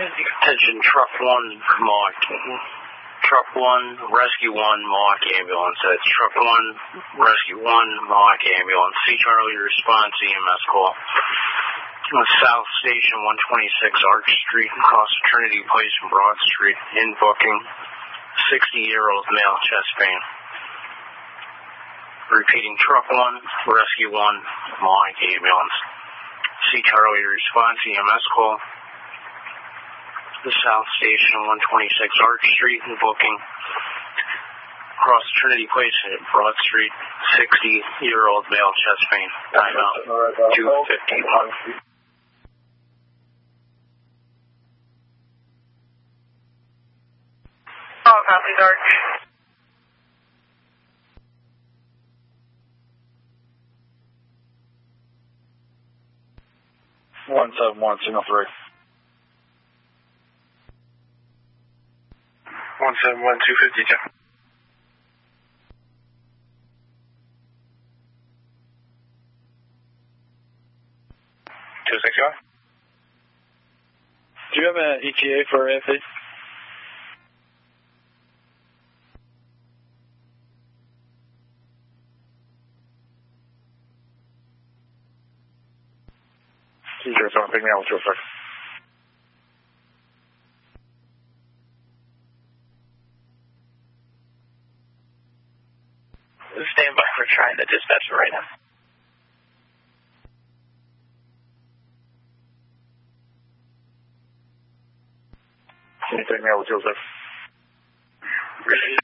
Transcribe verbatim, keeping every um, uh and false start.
Attention, truck one, mark. Truck one, rescue one, mark ambulance. That's truck one, rescue one, mark ambulance. C Charlie, response E M S call. South Station, one twenty-six Arch Street, across Trinity Place and Broad Street. In booking, sixty-year-old male, chest pain. Repeating, truck one, rescue one, mark ambulance. C Charlie, response E M S call. The South Station, one twenty-six Arch Street, in booking. Across Trinity Place at Broad Street, sixty-year-old male, chest pain. Time out, two fifty-one. Oh, copy, Arch. one seven one, signal three. one seven one, two fifty-two. two sixty-one. Do you have an E T A for A F A? Teacher, someone pick me up real quick. Stand by for trying to dispatch right now. Can you take me out with Joseph? Really?